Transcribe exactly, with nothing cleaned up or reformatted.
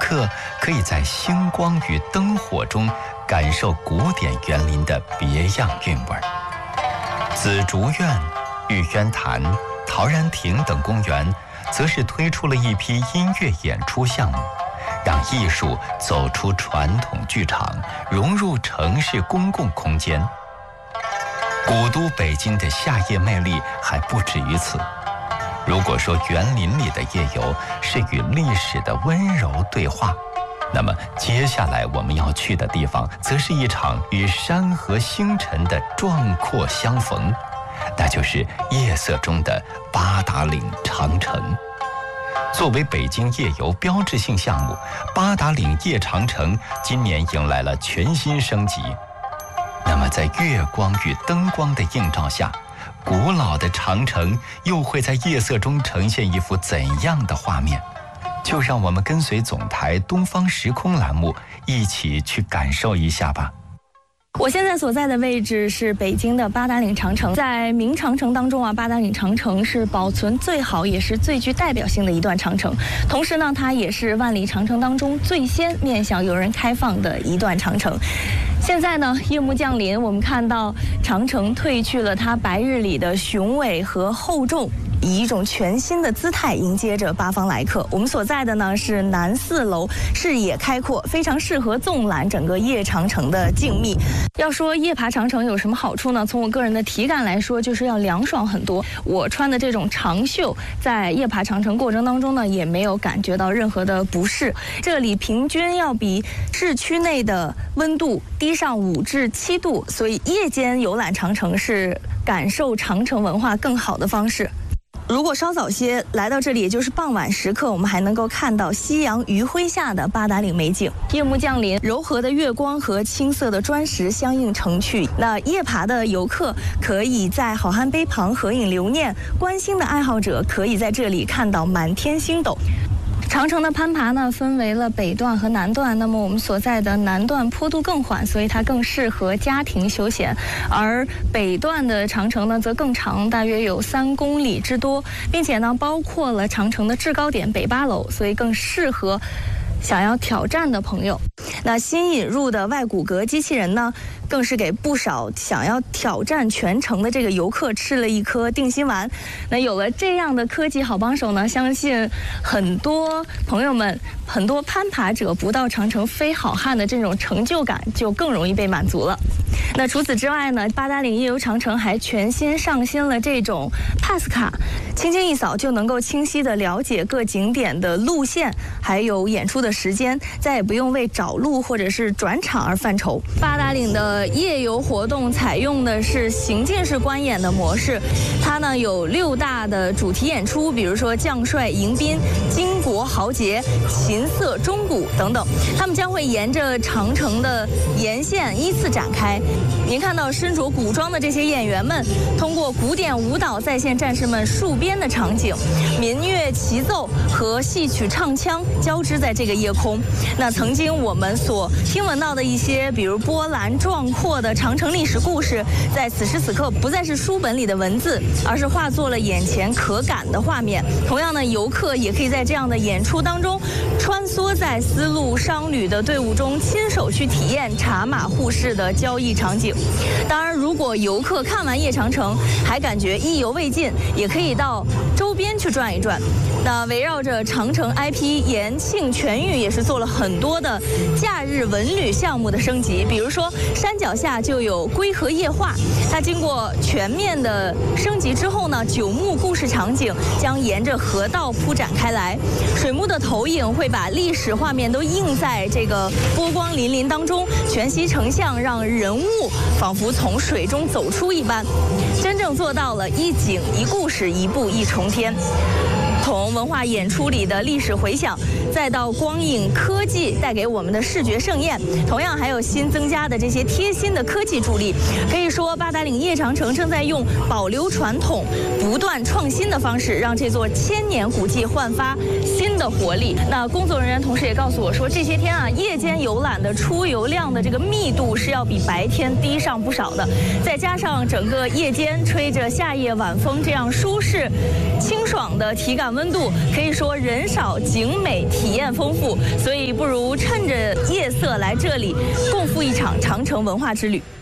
客可以在星光与灯火中感受古典园林的别样韵味。紫竹院、玉渊潭、陶然亭等公园则是推出了一批音乐演出项目，让艺术走出传统剧场，融入城市公共空间。古都北京的夏夜魅力还不止于此。如果说园林里的夜游是与历史的温柔对话，那么接下来我们要去的地方则是一场与山河星辰的壮阔相逢，那就是夜色中的八达岭长城。作为北京夜游标志性项目，八达岭夜长城今年迎来了全新升级。那么在月光与灯光的映照下，古老的长城又会在夜色中呈现一幅怎样的画面？就让我们跟随总台东方时空栏目一起去感受一下吧。 我现在所在的位置是北京的八达岭长城。在明长城当中啊，八达岭长城是保存最好也是最具代表性的一段长城，同时呢，它也是万里长城当中最先面向游人开放的一段长城。现在呢，夜幕降临，我们看到长城褪去了它白日里的雄伟和厚重，以一种全新的姿态迎接着八方来客。我们所在的呢是南四楼，视野开阔，非常适合纵览整个夜长城的静谧。要说夜爬长城有什么好处呢？从我个人的体感来说，就是要凉爽很多。我穿的这种长袖，在夜爬长城过程当中呢，也没有感觉到任何的不适。这里平均要比市区内的温度低上五至七度，所以夜间游览长城是感受长城文化更好的方式。如果稍早些来到这里，也就是傍晚时刻，我们还能够看到夕阳余晖下的八达岭美景。夜幕降临，柔和的月光和青色的砖石相映成趣。那夜爬的游客可以在好汉碑旁合影留念，观星的爱好者可以在这里看到满天星斗。长城的攀爬呢，分为了北段和南段。那么我们所在的南段坡度更缓，所以它更适合家庭休闲；而北段的长城呢，则更长，大约有三公里之多，并且呢，包括了长城的制高点北八楼，所以更适合想要挑战的朋友。那新引入的外骨骼机器人呢，更是给不少想要挑战全程的这个游客吃了一颗定心丸。那有了这样的科技好帮手呢，相信很多朋友们、很多攀爬者不到长城非好汉的这种成就感就更容易被满足了。那除此之外呢，八达岭夜游长城还全新上新了这种 Pass 卡，轻轻一扫就能够清晰地了解各景点的路线，还有演出的时间，再也不用为找路或者是转场而犯愁。八达岭的夜游活动采用的是行进式观演的模式，它呢有六大的主题演出，比如说将帅迎宾、巾帼豪杰、琴瑟钟鼓等等，他们将会沿着长城的沿线依次展开。您看到身着古装的这些演员们，通过古典舞蹈再现战士们戍边的场景，民乐齐奏和戏曲唱腔交织在这个夜空。那曾经我们所听闻到的一些，比如波澜壮阔的长城历史故事，在此时此刻不再是书本里的文字，而是化作了眼前可感的画面。同样呢，游客也可以在这样的演出当中，穿梭在丝路商旅的队伍中，亲手去体验茶马互市的交易场景。当然，如果游客看完夜长城还感觉意犹未尽，也可以到周边去转一转。那围绕着长城 I P 延庆全域也是做了很多的假日文旅项目的升级，比如说山脚下就有归河夜话，它经过全面的升级之后呢，九幕故事场景将沿着河道铺展开来，水幕的投影会把历史画面都映在这个波光粼粼当中，全息成像，让人物仿佛从水中走出一般，真正做到了一景一故事，一步一重天。从文化演出里的历史回响，再到光影科技带给我们的视觉盛宴，同样还有新增加的这些贴心的科技助力。可以说，八达岭夜长城正在用保留传统、不断创新的方式，让这座千年古迹焕发新的活力。那工作人员同时也告诉我说，这些天啊，夜间游览的出游量的这个密度是要比白天低上不少的。再加上整个夜间吹着夏夜晚风，这样舒适、清爽的体感温温度，可以说人少景美，体验丰富，所以不如趁着夜色来这里，共赴一场长城文化之旅。